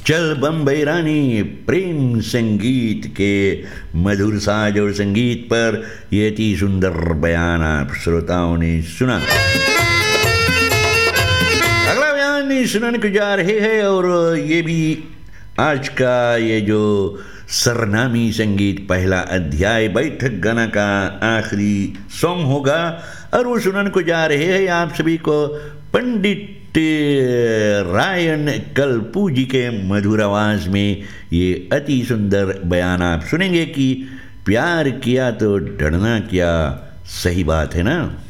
चल बम्बई रानी प्रेम संगीत के मधुर साज और संगीत पर ये अति सुंदर बयान आप श्रोताओं ने सुना। अगला बयान सुनाने को जा रहे हैं और ये भी आज का ये जो सरनामी संगीत पहला अध्याय बैठक गाना का आखिरी सॉन्ग होगा और वो सुनाने को जा रहे हैं आप सभी को पंडित रायन कल्पू जी के मधुर आवाज में। ये अति सुंदर बयान आप सुनेंगे कि प्यार किया तो डरना क्या, सही बात है ना।